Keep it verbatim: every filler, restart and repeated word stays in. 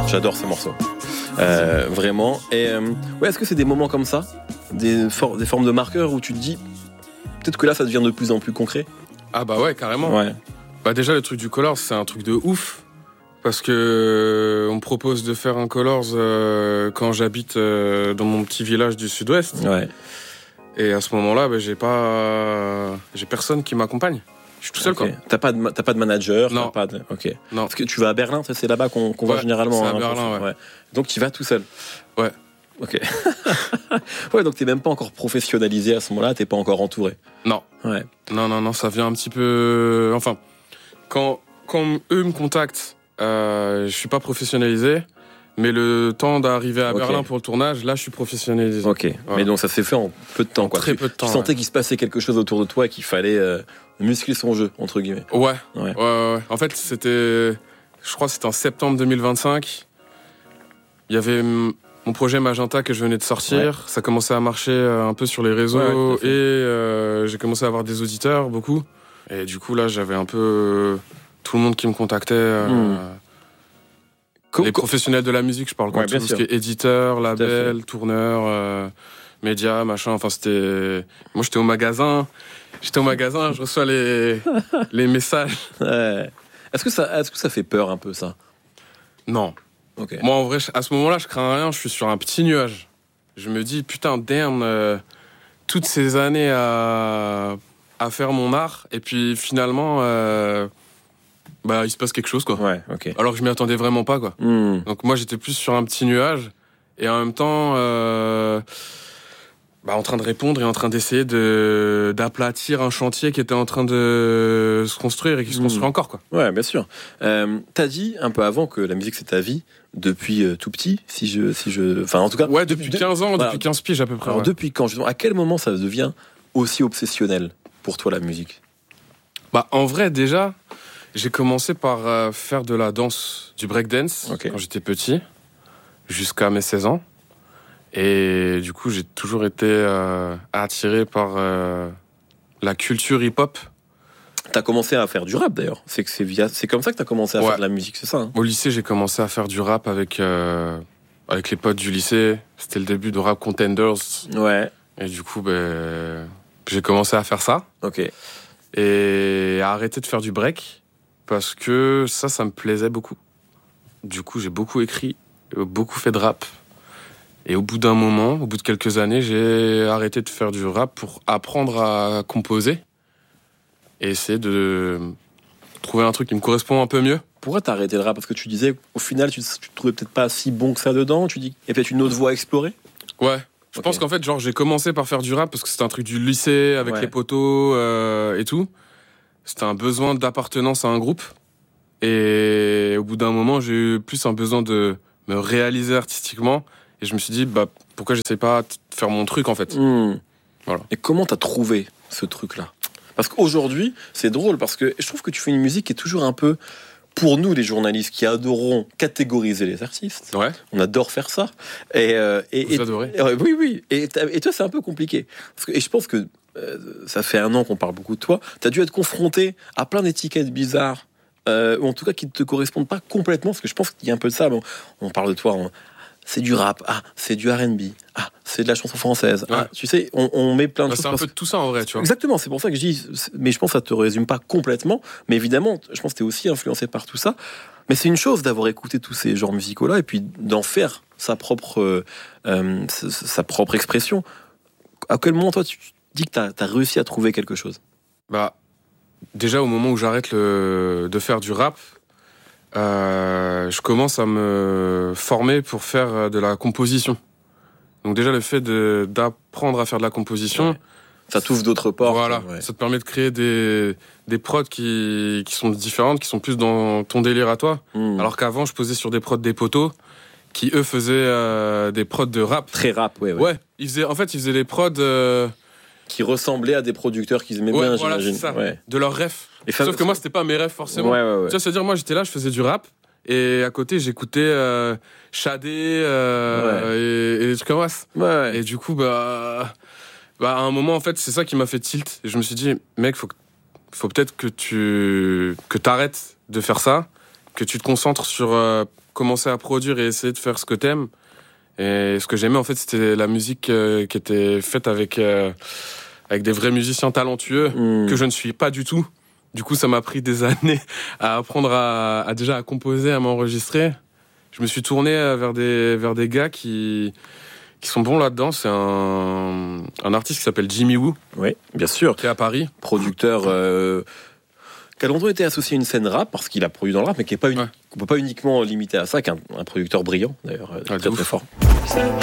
J'adore ce morceau. Euh, vraiment. Et euh, ouais, est-ce que c'est des moments comme ça, des, for- des formes de marqueurs où tu te dis, peut-être que là, ça devient de plus en plus concret? Ah bah ouais, carrément. Ouais. Bah déjà, le truc du Colors, c'est un truc de ouf. Parce que on me propose de faire un Colors euh, quand j'habite euh, dans mon petit village du sud-ouest. Ouais. Et à ce moment-là, bah, j'ai pas, j'ai personne qui m'accompagne. Je suis tout seul, Okay. quoi. T'as pas de, ma- t'as pas de manager? Non. T'as pas de... Ok. Non. Parce que tu vas à Berlin, ça, c'est là-bas qu'on, qu'on Ouais, va généralement. c'est à hein, Berlin, ouais. ouais. Donc tu vas tout seul? Ouais. Ok. Ouais, donc t'es même pas encore professionnalisé à ce moment-là, t'es pas encore entouré? Non. Ouais. Non, non, non, ça vient un petit peu... Enfin, quand, quand eux me contactent, euh, je suis pas professionnalisé, mais le temps d'arriver à Ok. Berlin pour le tournage, là, je suis professionnalisé. Ok. Voilà. Mais donc ça s'est fait en peu de temps, En quoi. très Tu- peu de temps, Tu sentais ouais. qu'il se passait quelque chose autour de toi et qu'il fallait euh, muscler son jeu, entre guillemets. Ouais. Ouais. Ouais, ouais, ouais. En fait, c'était... Je crois que c'était en septembre deux mille vingt-cinq. Il y avait hum, mon projet Magenta que je venais de sortir. Ouais. Ça commençait à marcher euh, un peu sur les réseaux. Ouais, tout à et fait. euh, j'ai commencé à avoir des auditeurs, beaucoup. Et du coup, là, j'avais un peu euh, tout le monde qui me contactait. euh, Hmm. Co- les co- professionnels de la musique, je parle quand Ouais, bien tout ce sûr. qui est éditeur, à fait. label, tourneur, euh, média, machin. Enfin, c'était... Moi, j'étais au magasin. J'étais au magasin, je reçois les, les messages. Ouais. Est-ce que ça, est-ce que ça fait peur un peu, ça? Non. Ok. Moi, en vrai, à ce moment-là, je crains rien. Je suis sur un petit nuage. Je me dis, putain, damn, euh, toutes ces années à, à faire mon art, et puis finalement, euh, bah, il se passe quelque chose, quoi. Ouais, ok. Alors que je m'y attendais vraiment pas, quoi. Hmm. Donc moi, j'étais plus sur un petit nuage, et en même temps, euh, bah, en train de répondre et en train d'essayer de, d'aplatir un chantier qui était en train de se construire et qui se Mmh. construit encore, quoi. Ouais, bien sûr. Euh, t'as dit un peu avant que la musique c'est ta vie depuis euh, tout petit, si je, si je, enfin en tout cas. Ouais, depuis de- quinze ans, voilà. depuis quinze piges à peu près. Alors ouais. depuis quand, justement, à quel moment ça devient aussi obsessionnel pour toi la musique? Bah, en vrai, déjà, j'ai commencé par euh, faire de la danse, du breakdance, Ok. quand j'étais petit, jusqu'à mes seize ans. Et du coup, j'ai toujours été euh, attiré par euh, la culture hip-hop. T'as commencé à faire du rap d'ailleurs. C'est que c'est via, c'est comme ça que t'as commencé à Ouais. faire de la musique, c'est ça hein? Au lycée, j'ai commencé à faire du rap avec, euh, avec les potes du lycée. C'était le début de Rap Contenders. Ouais. Et du coup, ben, j'ai commencé à faire ça. Ok. Et à arrêter de faire du break, parce que ça, ça me plaisait beaucoup. Du coup, j'ai beaucoup écrit, beaucoup fait de rap. Et au bout d'un moment, au bout de quelques années, j'ai arrêté de faire du rap pour apprendre à composer et essayer de trouver un truc qui me correspond un peu mieux. Pourquoi t'as arrêté le rap? Parce que tu disais au final tu, tu te trouvais peut-être pas si bon que ça dedans. Tu dis il y a peut-être une autre voie à explorer. Ouais. Je Ok. pense qu'en fait, genre, j'ai commencé par faire du rap parce que c'était un truc du lycée avec Ouais. les potos euh, et tout. C'était un besoin d'appartenance à un groupe. Et au bout d'un moment, j'ai eu plus un besoin de me réaliser artistiquement. Et je me suis dit, bah, pourquoi j'essaie pas de faire mon truc, en fait. Hmm. Voilà. Et comment t'as trouvé ce truc-là? Parce qu'aujourd'hui, c'est drôle parce que je trouve que tu fais une musique qui est toujours un peu, pour nous les journalistes qui adorons catégoriser les artistes, Ouais. on adore faire ça. Et, euh, et, Vous et- adorez. et- oui, oui. Et, t'as- et toi, c'est un peu compliqué. Parce que, et je pense que euh, ça fait un an qu'on parle beaucoup de toi. T'as dû être confronté à plein d'étiquettes bizarres, euh, ou en tout cas qui ne te correspondent pas complètement. Parce que je pense qu'il y a un peu de ça. Bon, on parle de toi. on- c'est du rap. Ah, c'est du R and B. Ah, c'est de la chanson française. Ah, Ouais. tu sais, on, on met plein de Bah, choses. c'est un parce peu de tout ça, en vrai, tu vois. Exactement, c'est pour ça que je dis, c'est- mais je pense que ça te résume pas complètement, mais évidemment, je pense que tu es aussi influencé par tout ça. Mais c'est une chose d'avoir écouté tous ces genres musicaux-là et puis d'en faire sa propre, euh, euh, sa, sa propre expression. À quel moment, toi, tu dis que tu as réussi à trouver quelque chose? Bah, déjà, au moment où j'arrête le... de faire du rap, euh, je commence à me former pour faire de la composition. Donc déjà, le fait de... d'apprendre à faire de la composition, Ouais. Ça t'ouvre d'autres portes. voilà, Ouais. ça te permet de créer des, des prods qui... qui sont différentes, qui sont plus dans ton délire à toi. Mmh. Alors qu'avant, je posais sur des prods des potos qui, eux, faisaient euh, des prods de rap. Très rap, ouais. ouais. Ouais, ils faisaient, en fait, ils faisaient des prods euh, Qui ressemblaient à des producteurs qu'ils aimaient ouais, bien, voilà, j'imagine. c'est ça, Ouais. de leurs rêves. Et fa- Sauf que moi, c'était pas mes rêves forcément. Ouais, ouais, ouais. Tu vois, c'est-à-dire, moi, j'étais là, je faisais du rap, et à côté, j'écoutais euh, Shadé euh, et, et des trucs comme ça. Ouais, ouais. Et du coup, bah, bah, à un moment, en fait, c'est ça qui m'a fait tilt. Et je me suis dit, mec, faut, que- faut peut-être que tu que t'arrêtes de faire ça, que tu te concentres sur euh, commencer à produire et essayer de faire ce que t'aimes. Et ce que j'aimais, en fait, c'était la musique euh, qui était faite avec, euh, avec des vrais musiciens talentueux, mmh. que je ne suis pas du tout. Du coup, ça m'a pris des années à apprendre à, à déjà à composer, à m'enregistrer. Je me suis tourné vers des, vers des gars qui, qui sont bons là-dedans. C'est un, un artiste qui s'appelle Jimmy Woo. Oui, bien sûr. Qui est à Paris. Producteur... Euh... qui a longtemps été associé à une scène rap, parce qu'il a produit dans le rap, mais qui est pas uni- ouais. qu'on peut pas uniquement limiter à ça, qu'un un producteur brillant, d'ailleurs, ouais, très très fort.